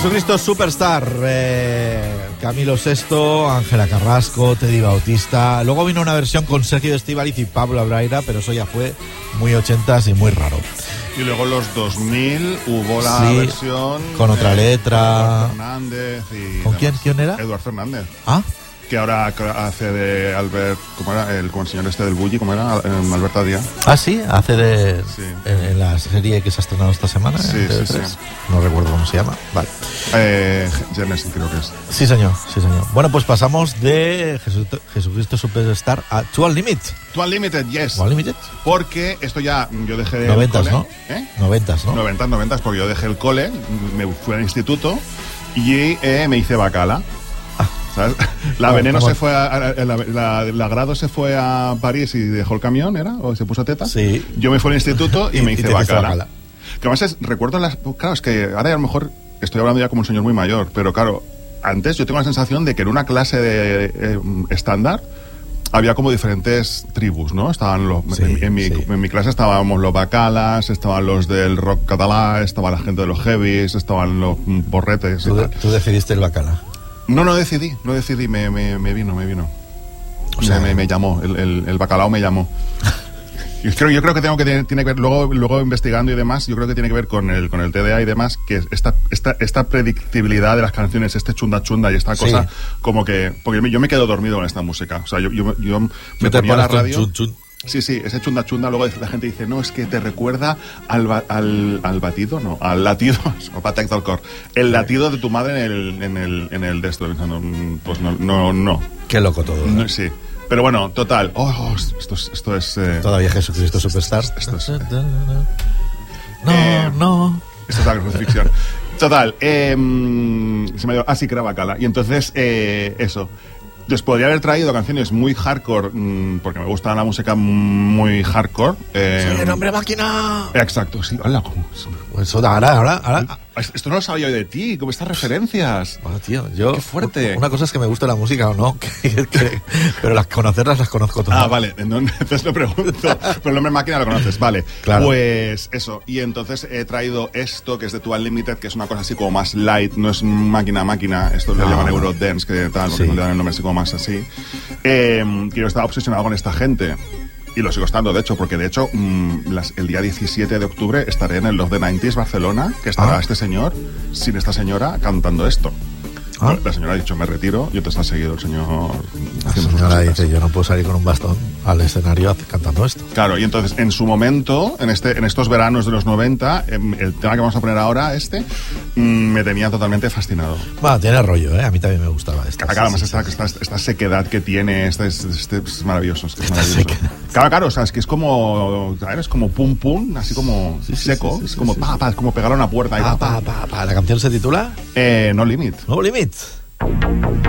Jesucristo Superstar, Camilo Sesto, Ángela Carrasco, Teddy Bautista. Luego vino una versión con Sergio Estíbaliz y Pablo Abraira, pero eso ya fue muy 80s y muy raro. Y luego en los 2000 hubo la versión con otra letra. Eduard Fernández y ¿Con quién era? Eduard Fernández. Ah. Que ahora hace de Albert, ¿cómo era? Como el señor este del Bulli, ¿cómo era? Albert Adrià. Ah, sí, hace de... Sí. En la serie que se ha estrenado esta semana. Sí, en sí. No recuerdo cómo se llama. Vale. Genesis creo que es. Sí, señor. Bueno, pues pasamos de Jesucristo Superstar a To Unlimited. To Unlimited, yes. To Unlimited. Porque esto ya, yo dejé de... 90s, ¿no? 90s, ¿no? 90s, porque yo dejé el cole, me fui al instituto y me hice bacala. ¿Sabes? La Veneno se fue la Grado se fue a París y dejó el camión, ¿era? ¿O se puso teta? Sí. Yo me fui al instituto y me hice bacala. Que además recuerdo claro, es que ahora a lo mejor estoy hablando ya como un señor muy mayor, pero claro, antes yo tengo la sensación de que en una clase de estándar había como diferentes tribus, ¿no? Estaban en mi clase estábamos los bacalas, estaban los del rock catalá, estaba la gente de los heavies, estaban los borretes. ¿Tú decidiste el bacala? No decidí, me vino. O sea, me llamó, el bacalao me llamó. Yo creo que tiene que ver, luego investigando y demás, yo creo que tiene que ver con el TDA y demás, que esta predictibilidad de las canciones, este chunda chunda y esta cosa, como que, porque yo me quedo dormido con esta música. O sea, yo me ponía la radio. Sí, ese chunda chunda, luego la gente dice, no, es que te recuerda al batido, no, al latido, el latido de tu madre en el de esto, pensando, pues no. Qué loco todo, ¿no? Sí. Pero bueno, total. Esto es... Todavía Jesucristo Superstar. Esto es... No. Esto es la crucifixión. Total. Se me dio... sí, que era bacala. Y entonces, eso. Entonces podría haber traído canciones muy hardcore, porque me gusta la música muy hardcore. ¡Soy el hombre máquina! Exacto, sí. Hola, ¿cómo? Pues ahora... Esto no lo sabía yo de ti, como estas referencias. Bueno, tío, yo... ¡Qué fuerte! Una cosa es que me guste la música o no, pero conocerlas las conozco todas. Ah, vale, entonces lo pregunto. Pero el hombre máquina lo conoces, vale. Claro. Pues eso, y entonces he traído esto, que es de To Unlimited, que es una cosa así como más light, no es máquina, esto lo llaman Eurodance, que tal, porque no le dan el nombre así como más así. Que yo estaba obsesionado con esta gente. Y lo sigo estando, de hecho, porque de hecho el día 17 de octubre estaré en el Love the 90s Barcelona, que estará este señor, sin esta señora, cantando esto. La señora ha dicho, me retiro, y entonces ha seguido el señor. La señora dice, yo no puedo salir con un bastón al escenario cantando esto. Claro, y entonces, en su momento, en estos veranos de los 90, el tema que vamos a poner ahora, me tenía totalmente fascinado. Bueno, tiene rollo, ¿eh? A mí también me gustaba esto. Además, esta sequedad que tiene, es maravilloso. Claro, o sea, es que es como pum pum, así como seco, es como como pegar a una puerta. ¿La canción se titula? No Limit. No Limit.